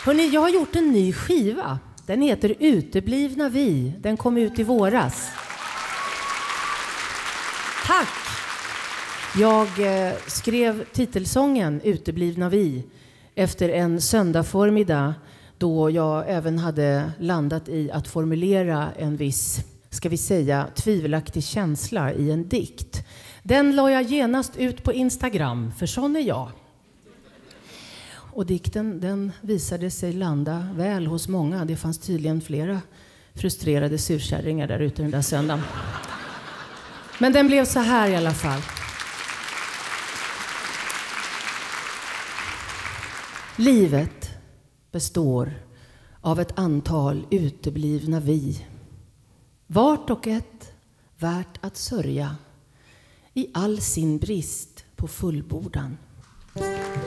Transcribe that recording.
Hörrni, jag har gjort en ny skiva. Den heter Uteblivna vi. Den kom ut i våras. Tack! Jag skrev titelsången Uteblivna vi efter en söndag förmiddag då jag även hade landat i att formulera en viss, ska vi säga, tvivelaktig känsla i en dikt. Den la jag genast ut på Instagram, för sån är jag. Och dikten, den visade sig landa väl hos många. Det fanns tydligen flera frustrerade surkärringar där ute den där söndagen. Men den blev så här i alla fall. Livet består av ett antal uteblivna vi. Vart och ett värt att sörja i all sin brist på fullbordan.